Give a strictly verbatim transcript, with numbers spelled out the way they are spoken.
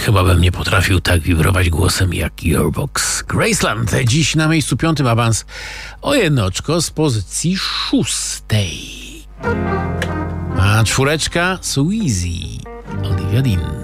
Chyba bym nie potrafił tak wibrować głosem jak Gearbox. Graceland dziś na miejscu piątym, awans o jedno oczko z pozycji szóstej. A czwóreczka So Easy, Olivia Dean.